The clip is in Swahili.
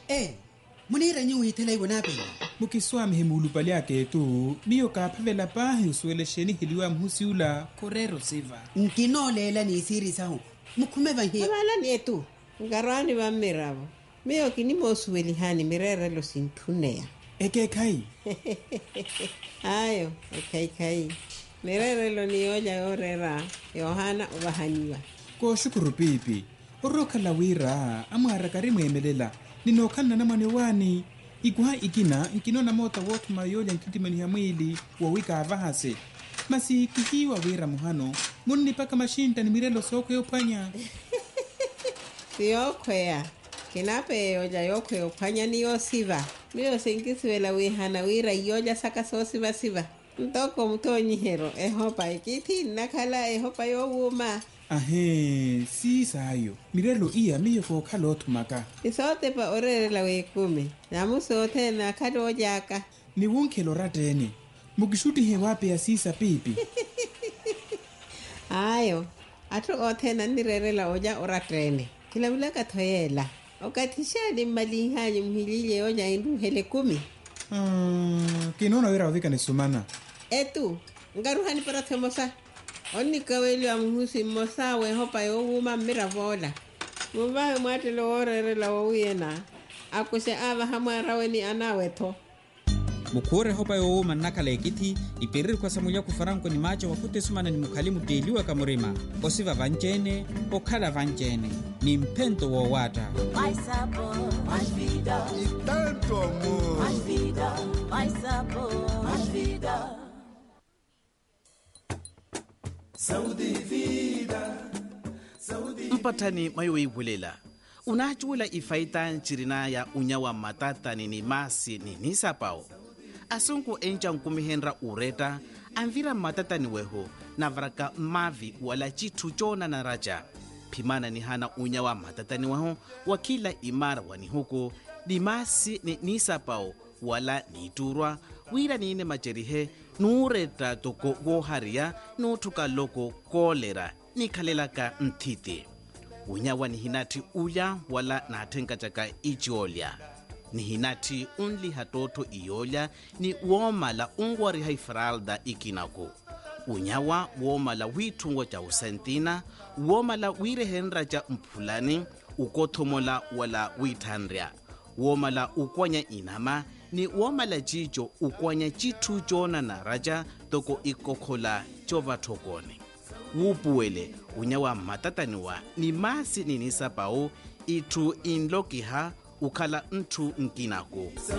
Munira nyu hitela ibona pele. Mukiswami hemulupali yake tu biyo kaphavela pahi usuelesheni hiliwa mhusiula korero siva. Nkinolela ni siri sahu. Mukhumeva hiyo. Abala ni etu. Ngarani ba mirabo. Miyo kinimo suelihani mirere lo sintunea. Eke kai. Ayo, kai. Mirere lo ni oja orera. Yohana ubahaniwa. Ko shukuru pipi. Oroka lawira amara karimu emelela. Ninokana na mwane wani. Ikuha ikina nkinona mota wotu mayoja nkitimani ya mwili wawika avahase. Masi kihiwa wira muhano. Muni paka mashinta ni mirelo soko yopanya. Siyokwea. Kinape yoja yokwe upanya ni yosiva. Miyo sinkisiwela wihana wira yoja saka so siva. Ntoko mtonyi hero. Ehopa ikiti nakala ehopa yowuma. Ahe, si sayo. Mirelo iya miyo kokalo otumaka. Isote pa orere la wekume. Namusote na kado jaka. Ni wunkelo ratene. Mukishuti hewape ya sisa pipi. Ayo. Atu ote na nirere la oja oratene. Kila wula katoyela. Okatisha ni malihanyi mhilile oja indu hele 10. Kinona wira wadhika ni sumana. Etu. Ngaruhani para temosa. Oni kaweli wa mhusi mosawe hopa yowuma miravola. Mubahe mwate lo orere la wawiyena. Akuse ava hamarawe ni anaweto. Mukure hopa yowuma nakala ekiti. Iperiri kwa samulia kufaranko ni macho wakute sumana ni mukalimu deliwa kamurima. Osiva vanjene, okala vanjene. Ni mpento wa wata. Mais sabor, mais vida. E tanto amor. Mais vida, mais sabor, mais vida. Mpatani mayo ibulela. Unachula ifaita nchirina ya unyawa matata ni masi ni nisapao. Asunku encha nkumihenra ureta, anvira matata ni weho, na vraka mavi wala chitu chona na raja. Pimana ni hana unyawa matata ni weho, wakila imara wani huko, ni masi ni nisapao, wala ni turwa, wira ni ine macherihe, nureta toko goharia, nutuka loko kolera, ni kalelaka ntiti. Unyawa ni hinati uya wala na hatenka chaka ichiolya. Ni hinati unli hatoto iyolya ni uomala ungwari haifralda ikinako. Unyawa uomala witungo cha usentina, uomala wirehenra cha mpulani, ukotomola wala witandria. Uomala ukwanya inama, ni uomala chicho ukwanya chitu chona na raja toko ikokhola chova tokone. Wupuwele unyawa matataniwa ni masi ni nisapao itu inlokiha ukala ntu nkinako.